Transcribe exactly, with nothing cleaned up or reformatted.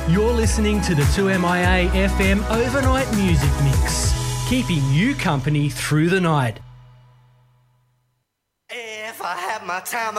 You're listening to the two M I A F M Overnight Music Mix, keeping you company through the night. If I had my time